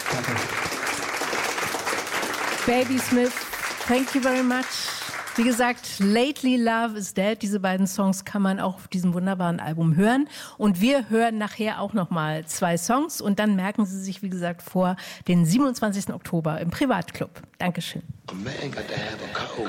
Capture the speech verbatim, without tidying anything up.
Danke. Baby Smith, thank you very much. Wie gesagt, Lately Love is Dead. Diese beiden Songs kann man auch auf diesem wunderbaren Album hören. Und wir hören nachher auch nochmal zwei Songs. Und dann merken Sie sich, wie gesagt, vor den siebenundzwanzigsten Oktober im Privatclub. Dankeschön. A man got to have a code.